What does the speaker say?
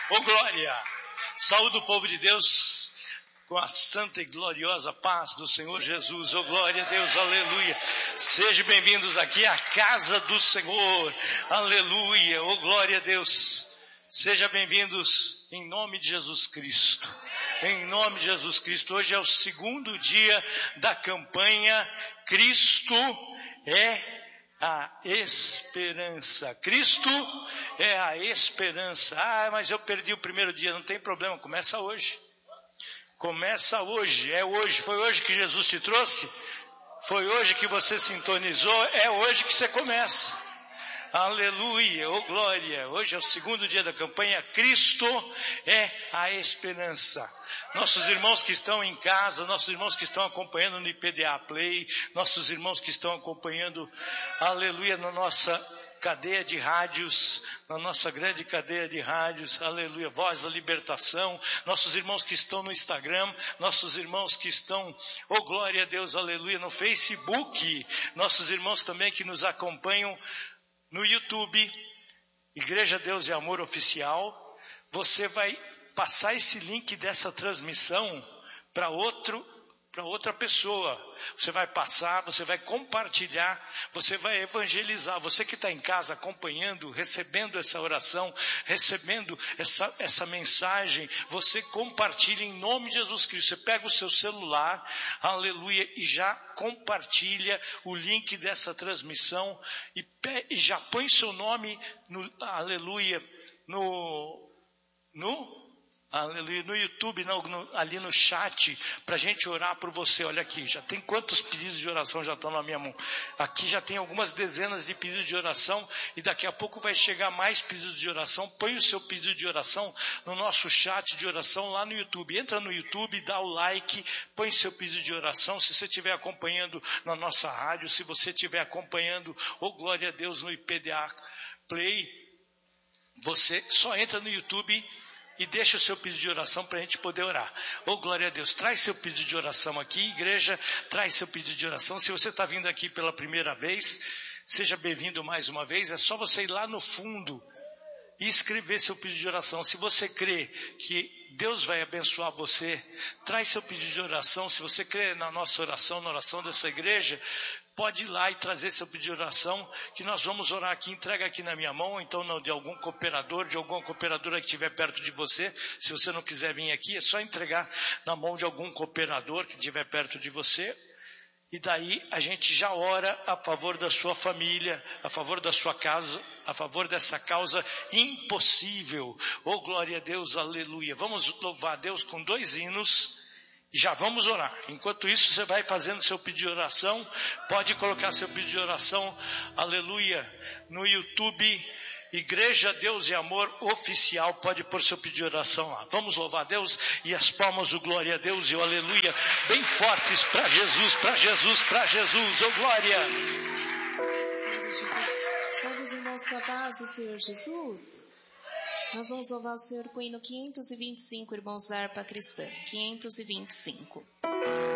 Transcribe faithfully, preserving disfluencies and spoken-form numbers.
Ô glória! Saúde o povo de Deus com a santa e gloriosa paz do Senhor Jesus. Ô glória a Deus, aleluia. Sejam bem-vindos aqui à casa do Senhor. Aleluia, ô glória a Deus. Sejam bem-vindos em nome de Jesus Cristo. Em nome de Jesus Cristo. Hoje é o segundo dia da campanha Cristo é a esperança. Cristo é a esperança. Ah, mas eu perdi o primeiro dia. Não tem problema, começa hoje. Começa hoje, é hoje. Foi hoje que Jesus te trouxe? Foi hoje que você sintonizou? É hoje que você começa. Aleluia, oh glória. Hoje é o segundo dia da campanha Cristo é a esperança. Nossos irmãos que estão em casa, nossos irmãos que estão acompanhando no I P D A Play, nossos irmãos que estão acompanhando, aleluia, na nossa cadeia de rádios, na nossa grande cadeia de rádios, aleluia, Voz da Libertação, nossos irmãos que estão no Instagram, nossos irmãos que estão, oh glória a Deus, aleluia, no Facebook, nossos irmãos também que nos acompanham no YouTube, Igreja Deus e Amor Oficial. Você vai passar esse link dessa transmissão para outro, para outra pessoa. Você vai passar, você vai compartilhar, você vai evangelizar. Você que está em casa acompanhando, recebendo essa oração, recebendo essa, essa mensagem, você compartilha em nome de Jesus Cristo. Você pega o seu celular, aleluia, e já compartilha o link dessa transmissão e, e já põe seu nome, no, aleluia, no... no Aleluia, no YouTube, no, no, ali no chat, para a gente orar por você. Olha aqui, já tem quantos pedidos de oração já estão na minha mão? Aqui já tem algumas dezenas de pedidos de oração e daqui a pouco vai chegar mais pedidos de oração. Põe o seu pedido de oração no nosso chat de oração lá no YouTube. Entra no YouTube, dá o like, põe seu pedido de oração. Se você estiver acompanhando na nossa rádio, se você estiver acompanhando, oh glória a Deus, no I P D A Play, você só entra no YouTube e deixa o seu pedido de oração para a gente poder orar. Oh, glória a Deus. Traz seu pedido de oração aqui, igreja. Traz seu pedido de oração. Se você está vindo aqui pela primeira vez, seja bem-vindo mais uma vez. É só você ir lá no fundo e escrever seu pedido de oração. Se você crê que Deus vai abençoar você, traz seu pedido de oração. Se você crê na nossa oração, na oração dessa igreja, pode ir lá e trazer seu pedido de oração, que nós vamos orar aqui, entrega aqui na minha mão, então não, de algum cooperador, de alguma cooperadora que estiver perto de você. Se você não quiser vir aqui, é só entregar na mão de algum cooperador que estiver perto de você. E daí a gente já ora a favor da sua família, a favor da sua casa, a favor dessa causa impossível. Oh, glória a Deus, aleluia. Vamos louvar a Deus com dois hinos. Já vamos orar. Enquanto isso, você vai fazendo seu pedido de oração. Pode colocar seu pedido de oração, aleluia, no YouTube, Igreja Deus e Amor Oficial. Pode pôr seu pedido de oração lá. Vamos louvar a Deus e as palmas, o glória a Deus e o aleluia, bem fortes para Jesus, para Jesus, para Jesus, ô glória. Salve os irmãos com a paz do Senhor Jesus. Nós vamos louvar o Senhor com o hino quinhentos e vinte e cinco, irmãos da harpa cristã. quinhentos e vinte e cinco.